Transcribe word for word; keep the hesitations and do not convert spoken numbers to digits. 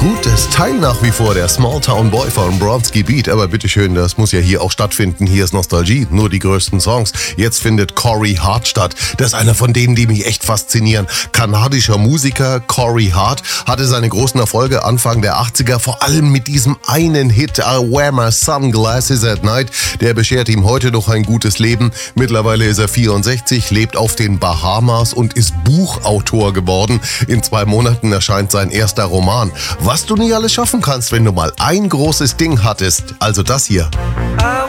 Gutes Teil nach wie vor, der Small Town Boy von Bronski Beat. Aber bitteschön, das muss ja hier auch stattfinden. Hier ist Nostalgie, nur die größten Songs. Jetzt findet Corey Hart statt. Das ist einer von denen, die mich echt faszinieren. Kanadischer Musiker Corey Hart hatte seine großen Erfolge Anfang der achtziger, vor allem mit diesem einen Hit, I Wear My Sunglasses at Night. Der beschert ihm heute noch ein gutes Leben. Mittlerweile ist er vierundsechzig, lebt auf den Bahamas und ist Buchautor geworden. In zwei Monaten erscheint sein erster Roman. Was du nicht alles schaffen kannst, wenn du mal ein großes Ding hattest. Also das hier.